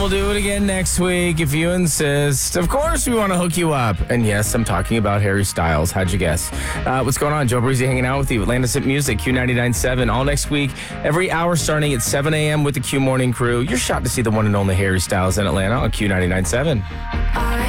we'll do it again next week if you insist. Of course, we want to hook you up. And yes, I'm talking about Harry Styles. How'd you guess? What's going on? Joe Breezy hanging out with you. Atlanta Sit Music, Q99.7. All next week, every hour starting at 7 a.m. with the Q Morning Crew. You're shot to see the one and only Harry Styles in Atlanta on Q99.7.